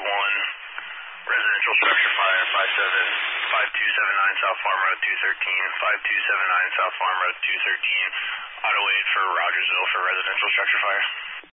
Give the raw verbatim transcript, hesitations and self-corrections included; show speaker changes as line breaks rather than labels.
one, residential structure fire, five seven, five two seven nine South Farm Road two thirteen, five two seven nine South Farm Road two thirteen, auto aid for Rogersville for residential structure fire.